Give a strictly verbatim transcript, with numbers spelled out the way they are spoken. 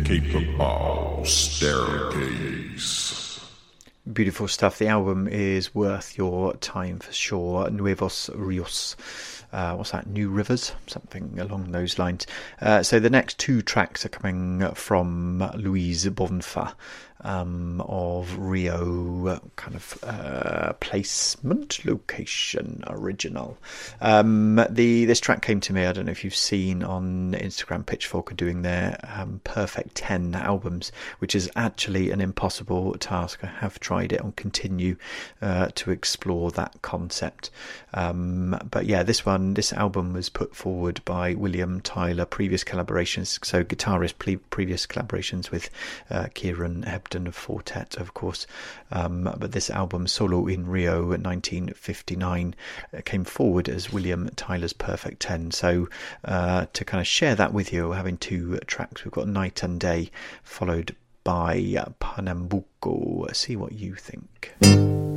Cape of Bow Staircase. Beautiful stuff. The album is worth your time for sure. Nuevos Rios. Uh, what's that? New Rivers? Something along those lines. Uh, so the next two tracks are coming from Luis Bonfa. Um, of Rio, kind of uh, placement, location, original. Um, the this track came to me. I don't know if you've seen on Instagram. Pitchfork are doing their um, Perfect ten albums, which is actually an impossible task. I have tried it and continue uh, to explore that concept. Um, but yeah, this one, this album was put forward by William Tyler. Previous collaborations, so guitarist, pre- previous collaborations with uh, Kieran Hebden of Fortet, of course, um, but this album, Solo in Rio nineteen fifty-nine, came forward as William Tyler's Perfect ten. So uh, to kind of share that with you, we're having two tracks. We've got Night and Day, followed by Pernambuco. See what you think.